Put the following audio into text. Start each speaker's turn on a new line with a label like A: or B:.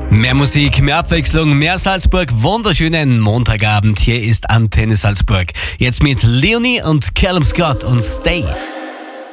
A: Mehr Musik, mehr Abwechslung, mehr Salzburg. Wunderschönen Montagabend. Hier ist Antenne Salzburg. Jetzt mit Leonie und Callum Scott und Stay.